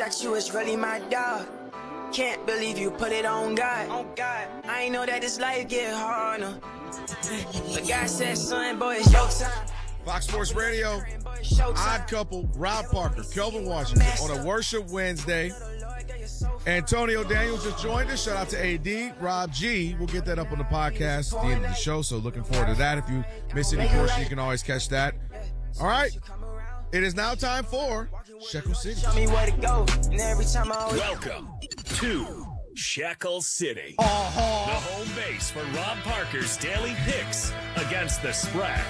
that you was really my dog. Can't believe you put it on God. I ain't know that this life get harder. But God said, son, boy, it's your time. Fox Sports Radio, Odd Couple, Rob Parker, Kelvin Washington on a Worship Wednesday. Antonio Daniels just joined us. Shout out to AD. Rob G. We'll get that up on the podcast at the end of the show, so looking forward to that. If you miss any portion, you can always catch that. All right. It is now time for Shekel City. Show me where to go, and every time I Welcome to Shekel City, the home base for Rob Parker's daily picks against the spread.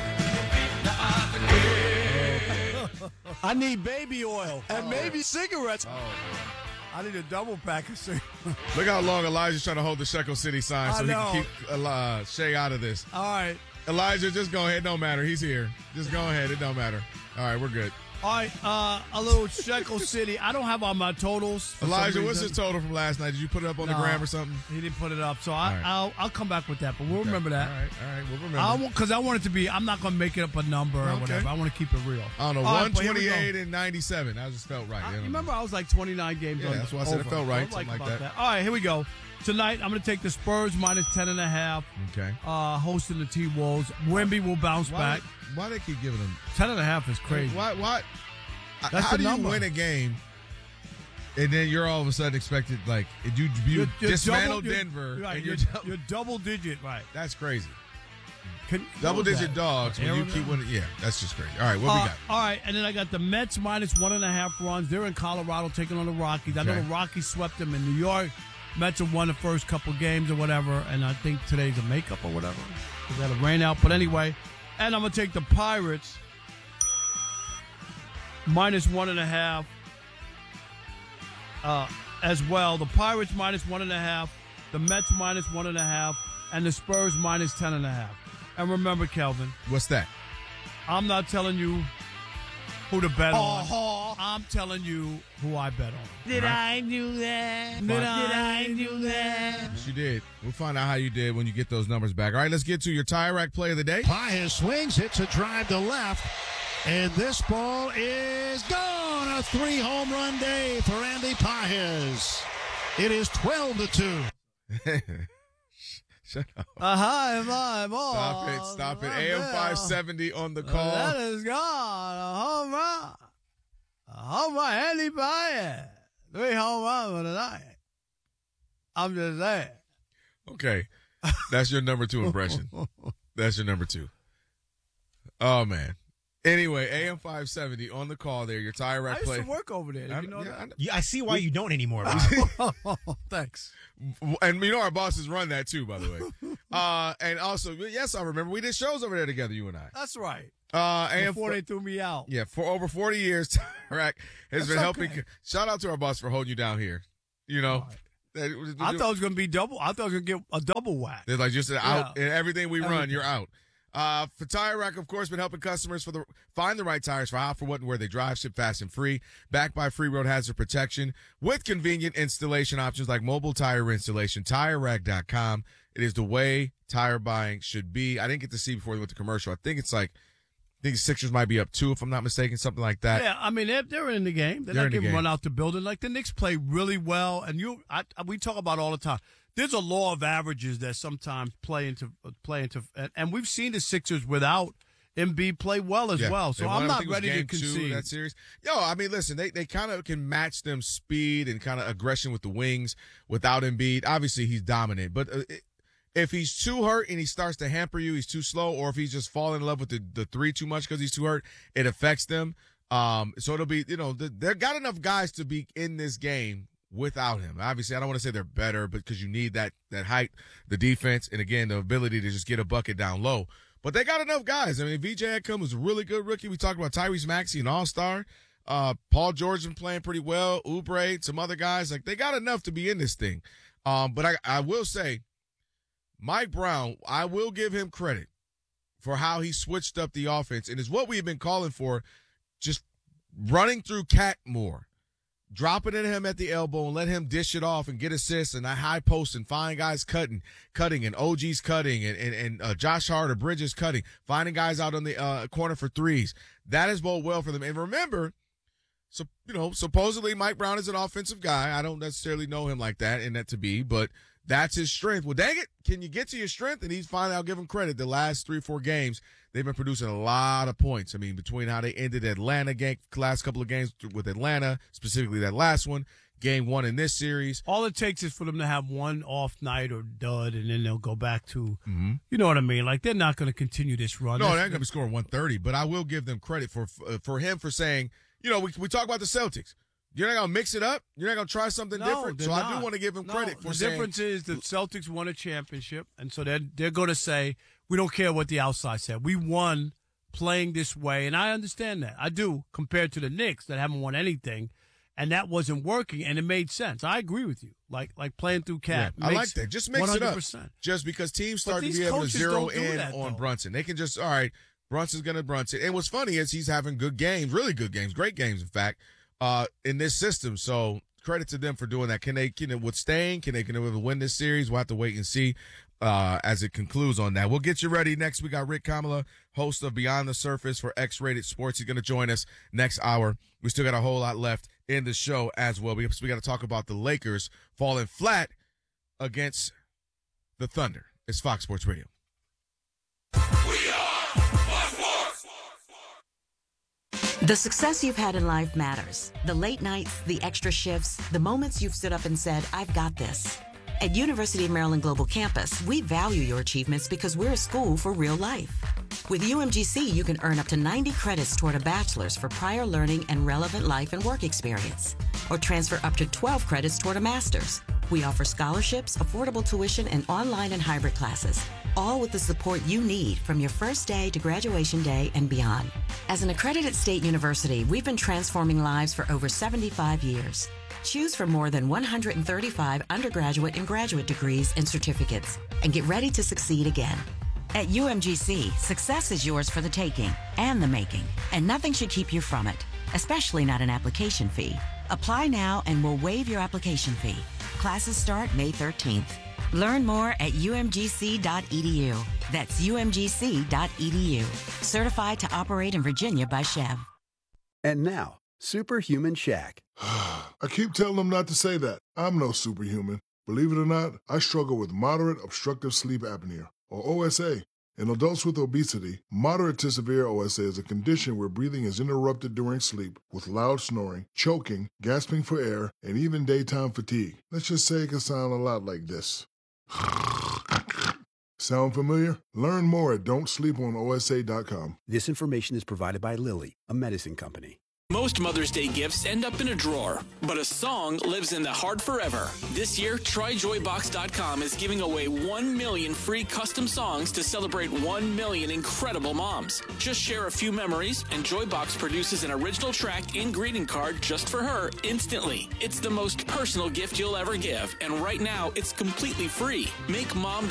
I need baby oil and maybe cigarettes. I need a double pack of cigarettes. Look how long Elijah's trying to hold the Shekel City sign so he can keep Shay out of this. All right. Elijah, just go ahead. It don't matter. He's here. Just go ahead. It don't matter. All right, we're good. All right, a little Shekel City. I don't have all my totals. Elijah, what's his total from last night? Did you put it up on the gram or something? He didn't put it up, so I'll come back with that. But we'll remember that. All right, we'll remember. Because I want it to be. I'm not going to make it up a number or whatever. I want to keep it real. I don't know. 128 and 97. That just felt right. Remember, I was like 29 games. Yeah, that's why I said it felt right. Something like that. All right, here we go. Tonight, I'm going to take the Spurs minus 10.5. Okay. Hosting the T-Wolves. Wemby will bounce back. Why they keep giving them 10.5 is crazy. Why? That's How the do number. you win a game and then you're all of a sudden expected, like, you dismantle Denver and you're double digit, right? That's crazy. Double Double-digit dogs when you keep winning. Yeah, that's just crazy. All right, what we got? All right, and then I got the Mets minus 1.5 runs. They're in Colorado taking on the Rockies. I know the Rockies swept them in New York. Mets have won the first couple games or whatever, and I think today's a makeup or whatever because they had a rain out. But anyway, and I'm going to take the Pirates minus 1.5 as well. The Pirates minus 1.5, the Mets minus 1.5, and the Spurs minus 10.5. And remember, Kelvin. What's that? I'm not telling you who to bet on. I'm telling you who I bet on. Did I do that? Did I do that? Yes, you did. We'll find out how you did when you get those numbers back. All right, let's get to your Tire Rack play of the day. Pages swings, hits a drive to left, and this ball is gone. A 3-home run day for Andy Pages. It is 12-2. Shut up. High five ball. Stop it. AM 570 on the call. That is gone. A home run. A home run. Andy Pages. 3 home runs for tonight. I'm just saying. Okay. That's your number 2 impression. That's your number 2. Oh, man. Anyway, AM 570 on the call there. Your Tire Rack play. I used to work over there. Did you know that? I see why you don't anymore. Thanks. And you know our bosses run that too, by the way. And also, yes, I remember we did shows over there together, you and I. That's right. Before they threw me out. Yeah, for over 40 years, Tire Rack has been helping. Shout out to our boss for holding you down here. You know. Right. I thought it was going to be double. I thought I was going to get a double whack. They're like, just out in everything we run, you're out. For Tire Rack, of course, been helping customers find the right tires for how, for what, and where they drive, ship fast and free, backed by free road hazard protection with convenient installation options like mobile tire installation. TireRack.com. It is the way tire buying should be. I didn't get to see before we went to commercial. I think Sixers might be up 2, if I'm not mistaken, something like that. Yeah, I mean, they're in the game. They're not getting run out the building. Like, the Knicks play really well, and we talk about all the time. There's a law of averages that sometimes play into, and we've seen the Sixers without Embiid play well as well. So I'm not ready to concede that series. I mean, listen, they kind of can match them speed and kind of aggression with the wings without Embiid. Obviously, he's dominant, but if he's too hurt and he starts to hamper you, he's too slow, or if he's just falling in love with the 3 too much because he's too hurt, it affects them. So it'll be, they've got enough guys to be in this game without him. Obviously, I don't want to say they're better, but because you need that height, the defense, and again, the ability to just get a bucket down low. But they got enough guys. I mean, VJ Edcombe was a really good rookie. We talked about Tyrese Maxey, an all-star. Paul George been playing pretty well. Oubre, some other guys. Like, they got enough to be in this thing. But I will say, Mike Brown, I will give him credit for how he switched up the offense. And it's what we've been calling for, just running through Cat more. Drop it at him at the elbow and let him dish it off and get assists and a high post and find guys cutting and OG's cutting and Josh Hart or Bridges cutting, finding guys out on the corner for threes. That has bode well for them. And remember, So, supposedly Mike Brown is an offensive guy. I don't necessarily know him like that and that to be, but that's his strength. Well, dang it, can you get to your strength? And he's finally, I'll give him credit, the last 3 or 4 games, they've been producing a lot of points. I mean, between how they ended Atlanta game, last couple of games with Atlanta, specifically that last one, game 1 in this series. All it takes is for them to have one off night or dud, and then they'll go back to, you know what I mean? Like, they're not going to continue this run. No, they're not going to be scoring 130, but I will give them credit for him for saying, we talk about the Celtics. You're not going to mix it up? You're not going to try something different? So I do want to give him credit for saying. The difference is the Celtics won a championship, and so they're going to say, we don't care what the outside said. We won playing this way, and I understand that. I do, compared to the Knicks that haven't won anything, and that wasn't working, and it made sense. I agree with you. Like playing through Cat. Yeah, I like that. Just mix 100%. It up. Just because teams start to be able to zero in on Brunson. They can just, all right, Brunson's going to Brunson. And what's funny is he's having good games, really good games, great games, in fact, in this system. So credit to them for doing that. Can they withstand? Can they win this series? We'll have to wait and see as it concludes on that. We'll get you ready. Next, we got Rick Kamala, host of Beyond the Surface for X-Rated Sports. He's going to join us next hour. We still got a whole lot left in the show as well. We got to talk about the Lakers falling flat against the Thunder. It's Fox Sports Radio. The success you've had in life matters. The late nights, the extra shifts, the moments you've stood up and said, I've got this. At University of Maryland Global Campus, we value your achievements because we're a school for real life. With UMGC, you can earn up to 90 credits toward a bachelor's for prior learning and relevant life and work experience, or transfer up to 12 credits toward a master's. We offer scholarships, affordable tuition, and online and hybrid classes, all with the support you need from your first day to graduation day and beyond. As an accredited state university, we've been transforming lives for over 75 years. Choose from more than 135 undergraduate and graduate degrees and certificates, and get ready to succeed again. At UMGC, success is yours for the taking and the making, and nothing should keep you from it, especially not an application fee. Apply now and we'll waive your application fee. Classes start May 13th. Learn more at umgc.edu. That's umgc.edu. Certified to operate in Virginia by Chev. And now, Superhuman Shaq. I keep telling them not to say that. I'm no superhuman. Believe it or not, I struggle with moderate obstructive sleep apnea, or OSA. In adults with obesity, moderate to severe OSA is a condition where breathing is interrupted during sleep with loud snoring, choking, gasping for air, and even daytime fatigue. Let's just say it can sound a lot like this. Sound familiar? Learn more at don'tsleeponosa.com. This information is provided by Lilly, a medicine company. Most Mother's Day gifts end up in a drawer, but a song lives in the heart forever. This year, TryJoyBox.com is giving away 1 million free custom songs to celebrate 1 million incredible moms. Just share a few memories, and Joybox produces an original track and greeting card just for her instantly. It's the most personal gift you'll ever give, and right now, it's completely free. Make mom